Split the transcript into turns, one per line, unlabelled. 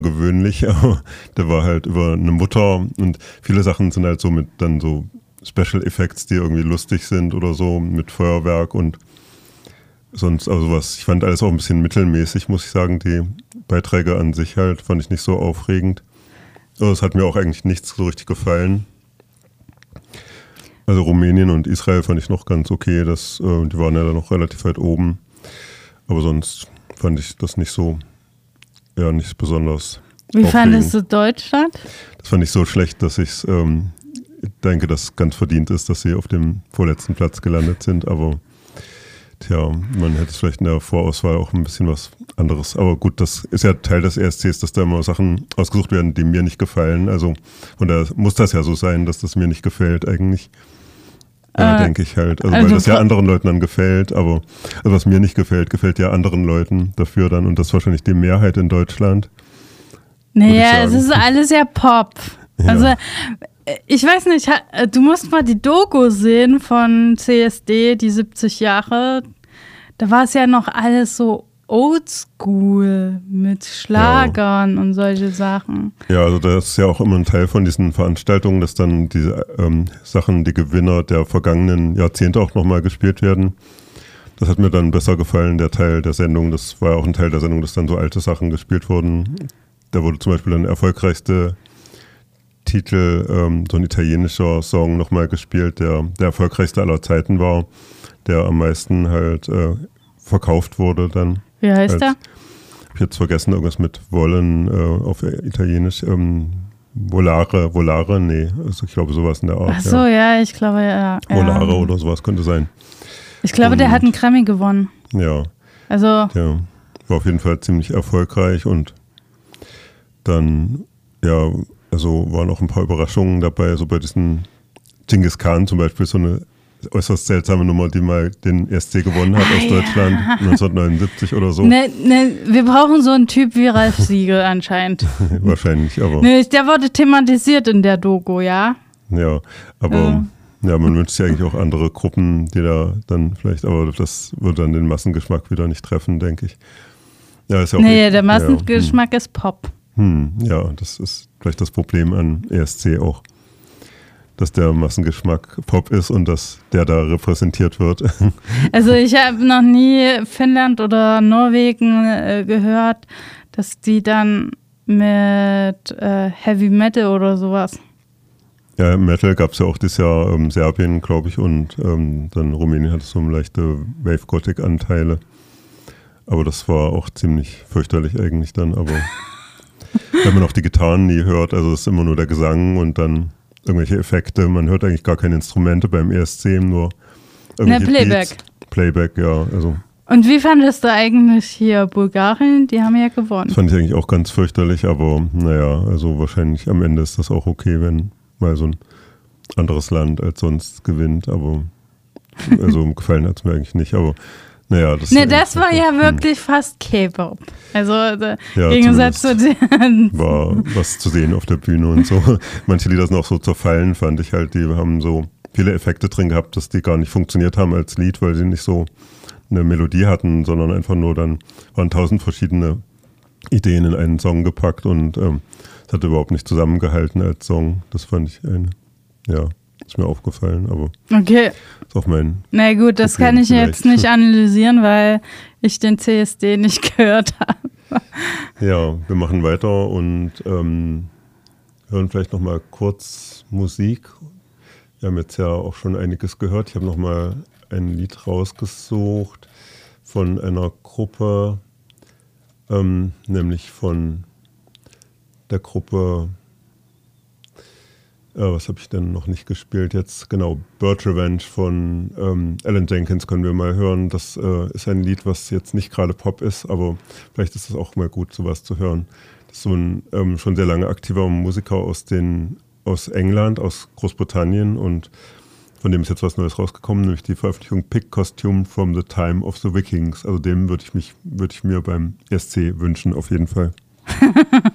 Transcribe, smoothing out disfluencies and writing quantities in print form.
gewöhnlich, aber der war halt über eine Mutter und viele Sachen sind halt so mit dann so Special Effects, die irgendwie lustig sind oder so, mit Feuerwerk und sonst, also was, ich fand alles auch ein bisschen mittelmäßig, muss ich sagen, die Beiträge an sich halt, fand ich nicht so aufregend. Also es hat mir auch eigentlich nichts so richtig gefallen. Also Rumänien und Israel fand ich noch ganz okay, die waren ja dann noch relativ weit oben, aber sonst fand ich das nicht so, ja, nicht besonders
Wie fandest du Deutschland?
Das fand ich so schlecht, dass ich denke, dass es ganz verdient ist, dass sie auf dem vorletzten Platz gelandet sind. Aber tja, man hätte vielleicht in der Vorauswahl auch ein bisschen was anderes. Aber gut, das ist ja Teil des ESCs, dass da immer Sachen ausgesucht werden, die mir nicht gefallen. Also von daher muss das ja so sein, dass das mir nicht gefällt eigentlich. Ja, denke ich halt. Also weil das ja anderen Leuten dann gefällt, aber also was mir nicht gefällt, gefällt ja anderen Leuten dafür dann und das ist wahrscheinlich die Mehrheit in Deutschland.
Naja, es ist alles ja Pop. Ja. Also ich weiß nicht, du musst mal die Doku sehen von CSD, die 70 Jahre. Da war es ja noch alles so oldschool mit Schlagern und solche Sachen. Ja,
also das ist ja auch immer ein Teil von diesen Veranstaltungen, dass dann diese Sachen, die Gewinner der vergangenen Jahrzehnte auch nochmal gespielt werden. Das hat mir dann besser gefallen, der Teil der Sendung. Das war ja auch ein Teil der Sendung, dass dann so alte Sachen gespielt wurden. Da wurde zum Beispiel dann der erfolgreichste Titel, so ein italienischer Song nochmal gespielt, der erfolgreichste aller Zeiten war, der am meisten halt verkauft wurde dann.
Wie heißt der?
Ich habe jetzt vergessen, irgendwas mit Wollen auf Italienisch. Volare, nee. Also ich glaube sowas in der Art.
Ach so, ja, ich glaube, ja.
Volare oder sowas könnte sein.
Ich glaube, der hat einen Grammy gewonnen.
Ja.
Also.
Ja, war auf jeden Fall ziemlich erfolgreich und dann, ja, also waren auch ein paar Überraschungen dabei, so bei diesen Genghis Khan zum Beispiel, so eine äußerst seltsame Nummer, die mal den ESC gewonnen hat aus Deutschland, 1979 oder so.
Ne, wir brauchen so einen Typ wie Ralf Siegel anscheinend.
Wahrscheinlich, aber.
Ne, der wurde thematisiert in der Doku, ja.
Ja, aber ja, man wünscht sich eigentlich auch andere Gruppen, die da dann vielleicht, aber das würde dann den Massengeschmack wieder nicht treffen, denke ich. Ja, ist ja auch
der Massengeschmack ist Pop.
Ja, das ist vielleicht das Problem an ESC auch, dass der Massengeschmack Pop ist und dass der da repräsentiert wird.
Also ich habe noch nie Finnland oder Norwegen gehört, dass die dann mit Heavy Metal oder sowas.
Ja, Metal gab es ja auch dieses Jahr Serbien, glaube ich, und dann Rumänien hatte so leichte Wave-Gothic-Anteile. Aber das war auch ziemlich fürchterlich eigentlich dann, aber wenn man auch die Gitarren nie hört, also es ist immer nur der Gesang und dann irgendwelche Effekte, man hört eigentlich gar keine Instrumente beim ESC, nur irgendwelche
Playback.
Beats. Playback, ja. Also.
Und wie fandest du eigentlich hier Bulgarien? Die haben ja gewonnen.
Das fand ich eigentlich auch ganz fürchterlich, aber naja, also wahrscheinlich am Ende ist das auch okay, wenn mal so ein anderes Land als sonst gewinnt, aber also gefallen hat es mir eigentlich nicht, aber naja,
das war ja wirklich fast K-Pop. Also im Gegensatz zu den
war was zu sehen auf der Bühne und so. Manche Lieder sind auch so zerfallen, fand ich halt. Die haben so viele Effekte drin gehabt, dass die gar nicht funktioniert haben als Lied, weil sie nicht so eine Melodie hatten, sondern einfach nur dann waren 1000 verschiedene Ideen in einen Song gepackt und es hat überhaupt nicht zusammengehalten als Song. Das fand ich ist mir aufgefallen, aber
okay.
Ist auch mein
Na gut, das
Problem
kann ich
vielleicht.
jetzt nicht analysieren, weil ich den CSD nicht gehört habe.
Ja, wir machen weiter und hören vielleicht nochmal kurz Musik. Wir haben jetzt ja auch schon einiges gehört. Ich habe nochmal ein Lied rausgesucht von einer Gruppe, nämlich von der Gruppe, was habe ich denn noch nicht gespielt jetzt? Genau, Bird Revenge von Alan Jenkins können wir mal hören. Das ist ein Lied, was jetzt nicht gerade Pop ist, aber vielleicht ist es auch mal gut, sowas zu hören. Das ist so ein schon sehr lange aktiver Musiker aus England, aus Großbritannien und von dem ist jetzt was Neues rausgekommen, nämlich die Veröffentlichung Pig Costume from the Time of the Vikings. Also dem würde ich mir beim ESC wünschen, auf jeden Fall.